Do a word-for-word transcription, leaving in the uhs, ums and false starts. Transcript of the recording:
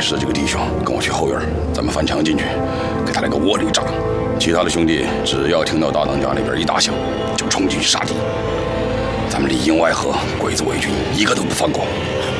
十几个弟兄跟我去后院，咱们翻墙进去，给他来个窝里炸。其他的兄弟只要听到大当家那边一打响，就冲进去杀敌。咱们里应外合，鬼子伪军一个都不放过。